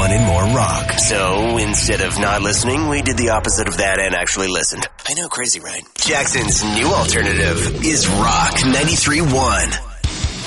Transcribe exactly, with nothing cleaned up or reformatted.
wanted more rock. So instead of not listening, we did the opposite of that and actually listened. I know, crazy, right? Jackson's new alternative is Rock ninety-three point one.